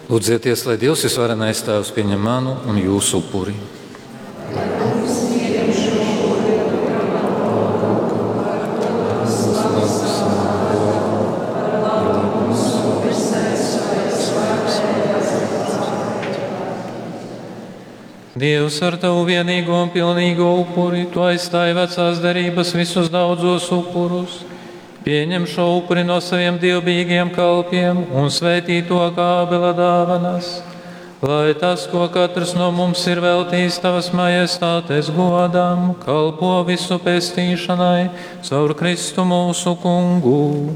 Lūdzieties, lai Dievs visvarenais Tēvs pieņem manu un jūsu upuri. Dievs ar tavu vienīgo un pilnīgo upuri, tu aizstāji vecās derības visus daudzos upurus. Pieņem šo upuri no saviem dievbijīgiem kalpiem un svētī to kā Ābela dāvanas, lai tas, ko katrs no mums ir veltījis tavas majestātes godam, kalpo visu pestīšanai caur Kristu mūsu kungu.